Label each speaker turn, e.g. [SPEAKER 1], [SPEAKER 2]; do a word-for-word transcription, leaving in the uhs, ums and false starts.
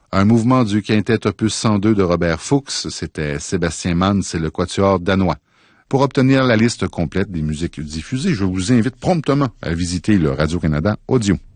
[SPEAKER 1] Un mouvement du quintet opus cent deux de Robert Fuchs, c'était Sébastien Mann, c'est le quatuor danois. Pour obtenir la liste complète des musiques diffusées, je vous invite promptement à visiter le Radio-Canada Audio.